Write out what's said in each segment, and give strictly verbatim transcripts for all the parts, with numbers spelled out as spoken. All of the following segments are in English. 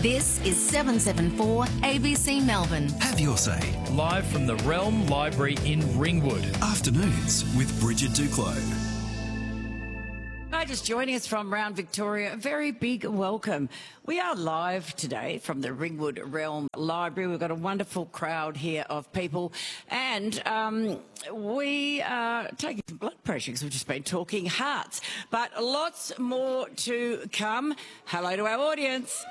This is seven seven four A B C Melbourne. Have your say. Live from the Realm Library in Ringwood. Afternoons with Bridget Duclos. Hi, just joining us from around Victoria, a very big welcome. We are live today from the Ringwood Realm Library. We've got a wonderful crowd here of people, and um, we are taking some blood pressure because we've just been talking hearts, but lots more to come. Hello to our audience.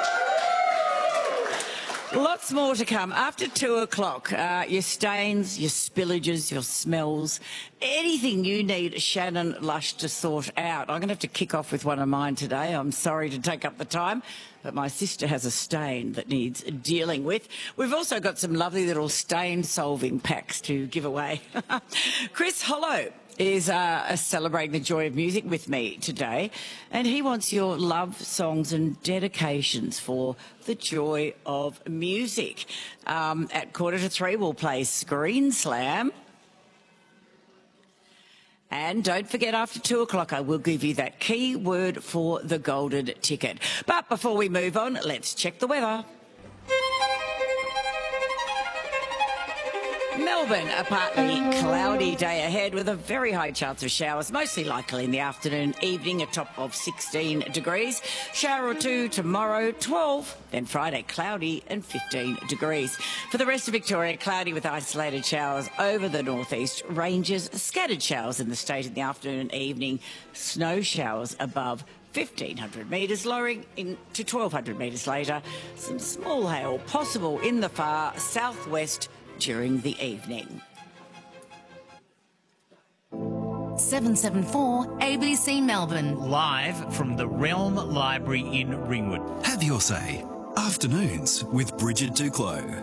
Lots more to come. After two o'clock, uh, your stains, your spillages, your smells, anything you need Shannon Lush to sort out. I'm going to have to kick off with one of mine today. I'm sorry to take up the time, but my sister has a stain that needs dealing with. We've also got some lovely little stain-solving packs to give away. Chris Hollow is uh, celebrating the joy of music with me today, and he wants your love songs and dedications for the joy of music. Um, at quarter to three, we'll play Screen Slam. And don't forget, after two o'clock, I will give you that key word for the golden ticket. But before we move on, let's check the weather. Melbourne, a partly cloudy day ahead with a very high chance of showers, mostly likely in the afternoon, evening, a top of sixteen degrees. Shower or two tomorrow, twelve. Then Friday, cloudy and fifteen degrees. For the rest of Victoria, cloudy with isolated showers over the northeast ranges, scattered showers in the state in the afternoon and evening, snow showers above fifteen hundred metres, lowering in to twelve hundred metres later. Some small hail possible in the far southwest during the evening. seven seven four A B C Melbourne. Live from the Realm Library in Ringwood. Have your say. Afternoons with Bridget Duclos.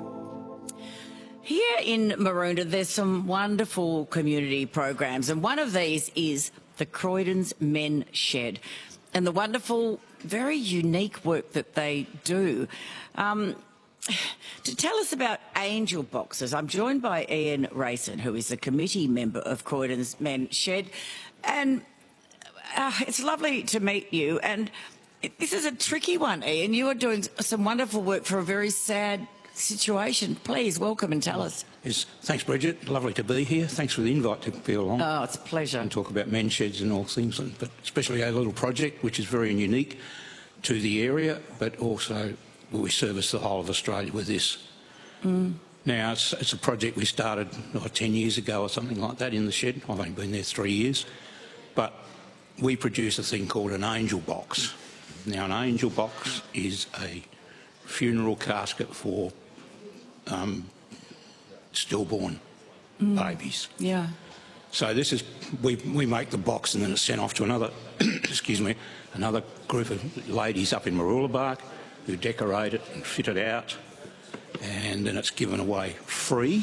Here in Maroondah, there's some wonderful community programs, and one of these is the Croydon's Men Shed, and the wonderful, very unique work that they do. Um, To tell us about Angel Boxes, I'm joined by Ian Rayson, who is a committee member of Croydon's Men Shed. And uh, it's lovely to meet you. And it, this is a tricky one, Ian. You are doing some wonderful work for a very sad situation. Please, welcome and tell us. Yes, thanks, Bridget. Lovely to be here. Thanks for the invite to be along. Oh, it's a pleasure. And talk about men sheds and all things, but especially our little project, which is very unique to the area, but also we service the whole of Australia with this. Mm. Now, it's, it's a project we started oh, ten years ago or something like that in the shed. I've only been there three years. But we produce a thing called an angel box. Now, an angel box is a funeral casket for um, stillborn mm. babies. Yeah. So this is, we, we make the box and then it's sent off to another, excuse me, another group of ladies up in Mooroolbark who decorate it and fit it out, and then it's given away free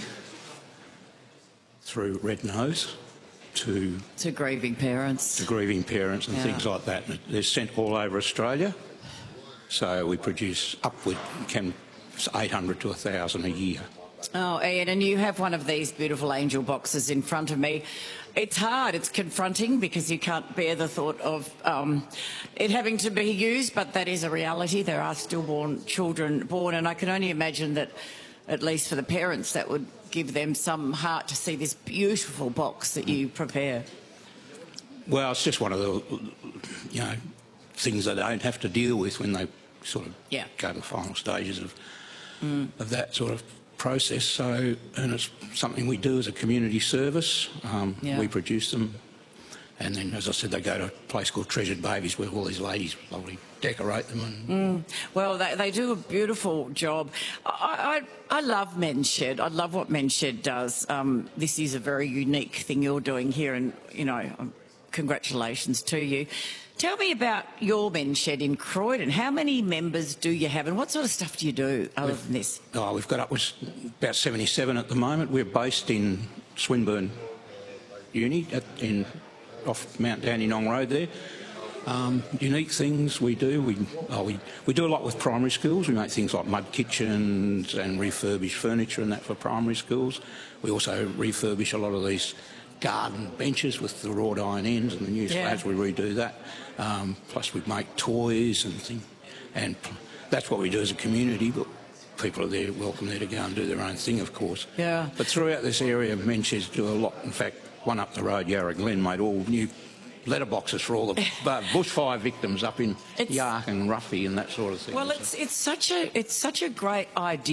through Red Nose to, to grieving parents. To grieving parents and yeah. things like that. And they're sent all over Australia, so we produce upward, can eight hundred to one thousand a year. Oh, Ian, and you have one of these beautiful angel boxes in front of me. It's hard, it's confronting because you can't bear the thought of um, it having to be used, but that is a reality. There are stillborn children born, and I can only imagine that, at least for the parents, that would give them some heart to see this beautiful box that you prepare. Well, it's just one of the, you know, things they don't have to deal with when they sort of yeah. go to the final stages of, mm. of that sort of process. So, and it's something we do as a community service. Um, yeah. We produce them, and then, as I said, they go to a place called Treasured Babies where all these ladies lovely decorate them. And mm. Well, they, they do a beautiful job. I, I, I love Men's Shed. I love what Men's Shed does. Um, this is a very unique thing you're doing here, and, you know, um, congratulations to you. Tell me about your Men's Shed in Croydon. How many members do you have, and what sort of stuff do you do other we've, than this? Oh, we've got upwards about seventy-seven at the moment. We're based in Swinburne Uni, at, in off Mount Dandenong Road there. Um, unique things we do. We, oh, we we do a lot with primary schools. We make things like mud kitchens and refurbish furniture and that for primary schools. We also refurbish a lot of these garden benches with the wrought iron ends and the new slabs. Yeah. We redo that. Um, plus we make toys and things, and that's what we do as a community, but people are there, welcome there to go and do their own thing, of course. Yeah. But throughout this area, Menchie's do a lot. In fact, one up the road, Yarra Glen, made all new letterboxes for all the uh, bushfire victims up in It's- Yark and Ruffy and that sort of thing. Well, So- it's it's such a it's such a great idea.